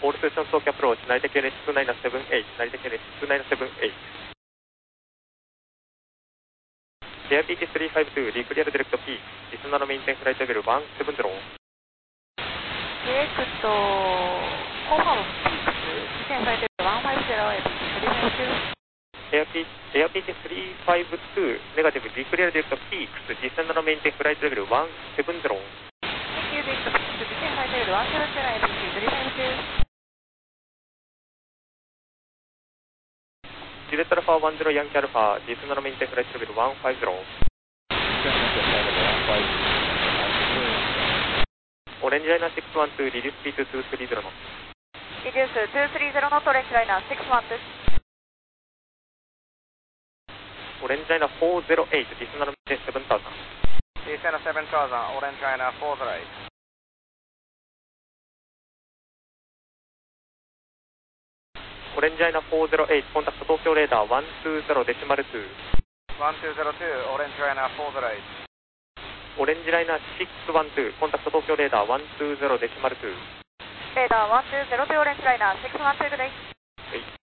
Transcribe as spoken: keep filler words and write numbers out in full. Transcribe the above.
all Tucson Talk approach, Narita Q N H two nine seven eight, Narita Q N H two nine seven eight. Air P T three five two, Reclear Direct Peak, Additional Maintain Flight Level one seven zero. ディレクト、コンファームピークス、実践フライトレベルいちごゼロ、エピス、リフレッシュ。 Air P T three five two, Negative, Reclear Direct Peaks, Additional Maintain Flight Level one seven zero. Thank you, Direct Peaks, 実践フライトレベルいちごゼロ、エピス、リフレッシュ。 Jet Alpha one zero Yankee Alpha, Additional Maintain Flight Level one five zero. Orange Liner six one two, Reduce speed to two three zero knots. Reduce two three zero knot, Orange Liner six one two. Orange Liner four zero eight, Additional Maintain seven thousand. Additional seven thousand, Orange Liner four zero eight. Orange Liner four zero eight, contact Tokyo Radar one two zero decimal two. one two zero two, Orange Liner four zero eight. Orange Liner six one two, contact Tokyo Radar one two zero decimal two. Radar one two zero two, Orange Liner six one two, good day.